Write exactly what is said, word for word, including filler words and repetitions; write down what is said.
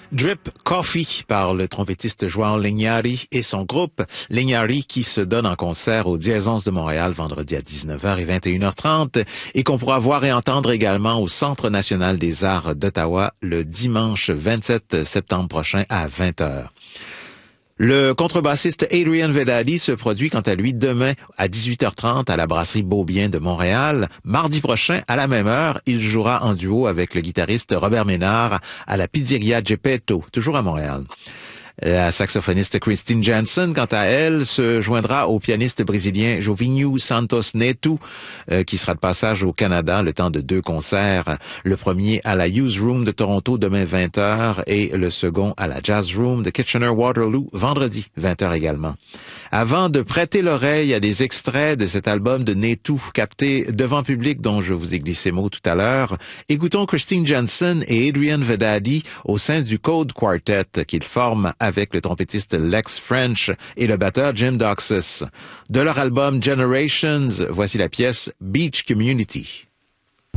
Drip Coffee par le trompettiste João Linhares et son groupe Linhares qui se donne en concert au Diésons de Montréal vendredi à dix-neuf heures et vingt et une heures trente et qu'on pourra voir et entendre également au Centre national des arts d'Ottawa le dimanche vingt-sept septembre prochain à vingt heures. Le contrebassiste Adrian Vedadi se produit quant à lui demain à dix-huit heures trente à la brasserie Beaubien de Montréal. Mardi prochain, à la même heure, il jouera en duo avec le guitariste Robert Ménard à la Pizzeria Geppetto, toujours à Montréal. La saxophoniste Christine Jansen, quant à elle, se joindra au pianiste brésilien Jovinho Santos Neto, euh, qui sera de passage au Canada le temps de deux concerts. Le premier à la Hughes Room de Toronto demain vingt heures et le second à la Jazz Room de Kitchener-Waterloo vendredi vingt heures également. Avant de prêter l'oreille à des extraits de cet album de Neto capté devant public dont je vous ai glissé mot tout à l'heure, écoutons Christine Jansen et Adrian Vedadi au sein du Code Quartet qu'ils forment avec le trompettiste Lex French et le batteur Jim Doxus. De leur album Generations, voici la pièce Beach Community.